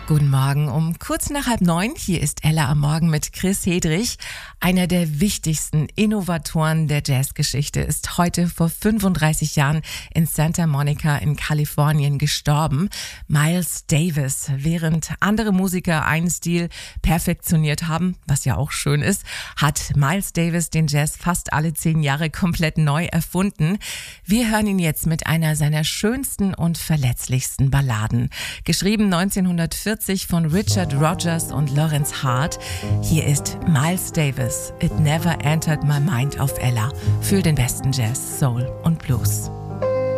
Guten Morgen, um kurz nach 8:30. Hier ist Ella am Morgen mit Chris Hedrich. Einer der wichtigsten Innovatoren der Jazzgeschichte ist heute vor 35 Jahren in Santa Monica in Kalifornien gestorben. Miles Davis. Während andere Musiker einen Stil perfektioniert haben, was ja auch schön ist, hat Miles Davis den Jazz fast alle 10 Jahre komplett neu erfunden. Wir hören ihn jetzt mit einer seiner schönsten und verletzlichsten Balladen. Geschrieben 1940 von Richard Rodgers und Lawrence Hart. Hier ist Miles Davis, It Never Entered My Mind auf Ella. Für den besten Jazz, Soul und Blues.